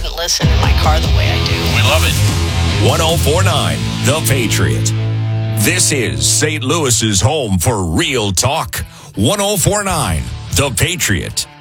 couldn't listen in my car the way I do. We love it. 1049 The Patriot. This is St. Louis's home for real talk. 1049 The Patriot.